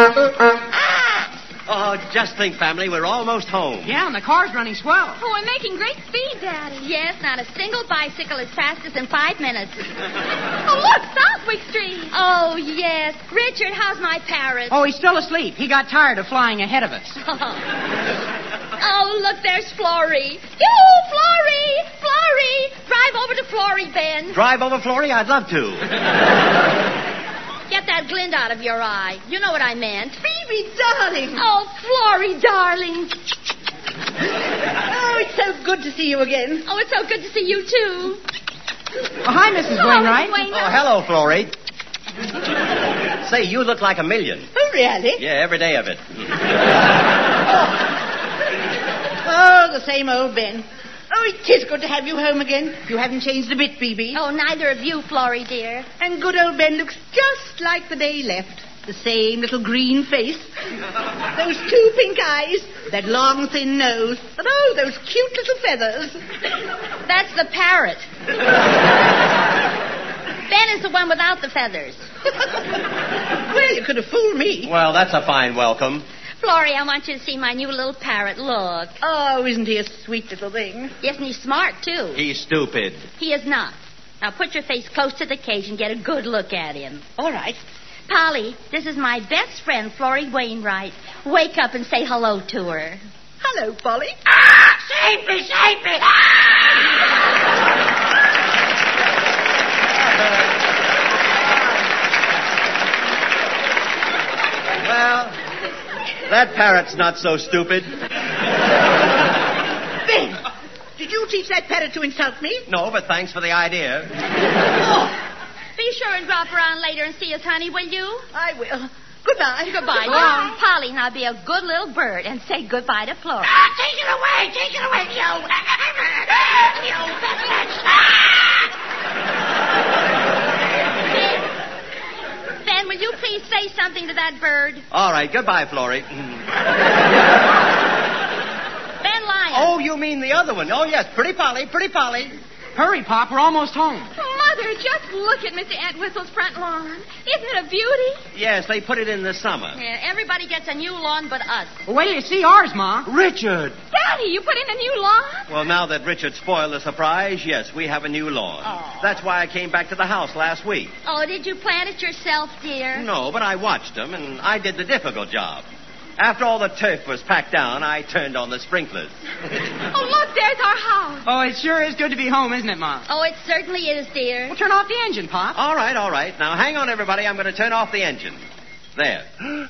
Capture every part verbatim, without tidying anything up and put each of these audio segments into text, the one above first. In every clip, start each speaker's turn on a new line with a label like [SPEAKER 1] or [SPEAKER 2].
[SPEAKER 1] Oh, just think, family, we're almost home.
[SPEAKER 2] Yeah, and the car's running swell.
[SPEAKER 3] Oh, we're making great speed, Daddy.
[SPEAKER 4] Yes, not a single bicycle as fast as in five minutes.
[SPEAKER 3] Oh, look, Southwick Street.
[SPEAKER 4] Oh, yes. Richard, how's my parrot?
[SPEAKER 2] Oh, he's still asleep. He got tired of flying ahead of us.
[SPEAKER 4] Oh, look, there's Flory. Yoo-hoo, Flory! Flory! Drive over to Flory, Ben.
[SPEAKER 1] Drive over, Flory? I'd love to.
[SPEAKER 4] Get that glint out of your eye. You know what I meant.
[SPEAKER 5] Phoebe, darling.
[SPEAKER 4] Oh, Flory, darling.
[SPEAKER 5] Oh, it's so good to see you again.
[SPEAKER 4] Oh, it's so good to see you, too.
[SPEAKER 2] Oh, hi, Missus Wainwright.
[SPEAKER 4] Oh, Wainwright.
[SPEAKER 1] Oh, hello, Flory. Say, you look like a million.
[SPEAKER 5] Oh, really?
[SPEAKER 1] Yeah, every day of it.
[SPEAKER 5] Oh, the same old Ben. Oh, it is good to have you home again. You haven't changed a bit, Phoebe.
[SPEAKER 4] Oh, neither of you, Flory, dear.
[SPEAKER 5] And good old Ben looks just like the day he left. The same little green face. Those two pink eyes. That long, thin nose. And oh, those cute little feathers.
[SPEAKER 4] That's the parrot. Ben is the one without the feathers.
[SPEAKER 5] Well, you could have fooled me.
[SPEAKER 1] Well, that's a fine welcome.
[SPEAKER 4] Flory, I want you to see my new little parrot. Look.
[SPEAKER 5] Oh, isn't he a sweet little thing?
[SPEAKER 4] Yes, and he's smart, too.
[SPEAKER 1] He's stupid.
[SPEAKER 4] He is not. Now put your face close to the cage and get a good look at him.
[SPEAKER 5] All right.
[SPEAKER 4] Polly, this is my best friend, Flory Wainwright. Wake up and say hello to her.
[SPEAKER 5] Hello, Polly.
[SPEAKER 4] Ah! Save me, save me! Ah!
[SPEAKER 1] Well, that parrot's not so stupid.
[SPEAKER 5] Ben, did you teach that parrot to insult me?
[SPEAKER 1] No, but thanks for the idea.
[SPEAKER 5] Oh,
[SPEAKER 4] Be sure and drop around later and see us, honey, will you?
[SPEAKER 5] I will. Goodbye.
[SPEAKER 4] Goodbye.
[SPEAKER 5] Goodbye.
[SPEAKER 4] Polly, now be a good little bird and say goodbye to Flory.
[SPEAKER 3] Ah, take it away, take it away, you. You
[SPEAKER 4] Ben, Ben, will you please say something to that bird?
[SPEAKER 1] All right, goodbye, Flory.
[SPEAKER 4] Ben Lyon.
[SPEAKER 1] Oh, you mean the other one. Oh, yes, Pretty Polly, Pretty Polly.
[SPEAKER 2] Hurry, Pop. We're almost home.
[SPEAKER 3] Mother, just look at Mister Entwistle's front lawn. Isn't it a beauty?
[SPEAKER 1] Yes, they put it in the summer.
[SPEAKER 4] Yeah, everybody gets a new lawn but us.
[SPEAKER 2] Well, wait till you see ours, Ma.
[SPEAKER 1] Richard!
[SPEAKER 3] Daddy, you put in a new lawn?
[SPEAKER 1] Well, now that Richard spoiled the surprise, yes, we have a new lawn.
[SPEAKER 4] Oh.
[SPEAKER 1] That's why I came back to the house last week.
[SPEAKER 4] Oh, did you plant it yourself, dear?
[SPEAKER 1] No, but I watched them, and I did the difficult job. After all the turf was packed down, I turned on the sprinklers.
[SPEAKER 3] Oh, look, there's our house.
[SPEAKER 2] Oh, it sure is good to be home, isn't it, Ma?
[SPEAKER 4] Oh, it certainly is, dear.
[SPEAKER 2] Well, turn off the engine, Pop.
[SPEAKER 1] All right, all right. Now, hang on, everybody. I'm going to turn off the engine. There.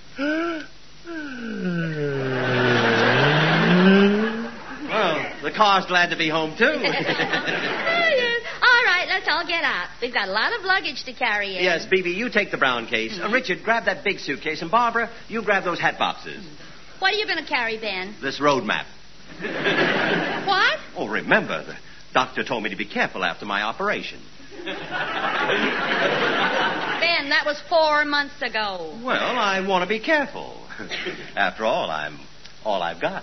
[SPEAKER 1] Well, the car's glad to be home, too.
[SPEAKER 4] Oh, yes. All right, let's all get out. We've got a lot of luggage to carry in.
[SPEAKER 1] Yes, Phoebe, you take the brown case. Uh, Richard, grab that big suitcase. And Barbara, you grab those hat boxes.
[SPEAKER 4] What are you going to carry, Ben?
[SPEAKER 1] This road map.
[SPEAKER 4] What?
[SPEAKER 1] Oh, remember, the doctor told me to be careful after my operation.
[SPEAKER 4] Ben, that was four months ago.
[SPEAKER 1] Well, I want to be careful. After all, I'm all I've got.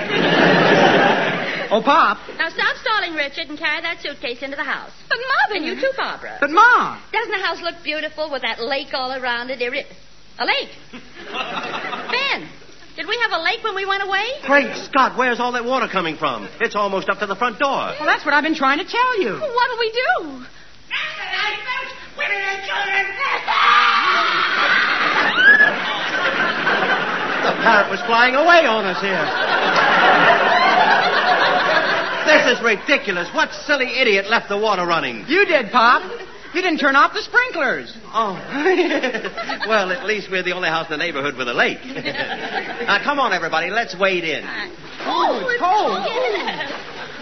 [SPEAKER 2] Oh, Pop.
[SPEAKER 4] Now stop stalling, Richard, and carry that suitcase into the house.
[SPEAKER 3] But, Mother...
[SPEAKER 4] And you too, Barbara.
[SPEAKER 2] But, Ma.
[SPEAKER 4] Doesn't the house look beautiful with that lake all around it? There is... A lake? Ben, did we have a lake when we went away?
[SPEAKER 1] Great Scott, where's all that water coming from? It's almost up to the front door.
[SPEAKER 2] Well, that's what I've been trying to tell you.
[SPEAKER 3] What'll we do?
[SPEAKER 6] Women and children!
[SPEAKER 1] The parrot was flying away on us here. This is ridiculous. What silly idiot left the water running?
[SPEAKER 2] You did, Pop. You didn't turn off the sprinklers.
[SPEAKER 1] Oh. Well, at least we're the only house in the neighborhood with a lake. Now, come on, everybody. Let's wade in.
[SPEAKER 2] Oh, it's cold.
[SPEAKER 4] Yes.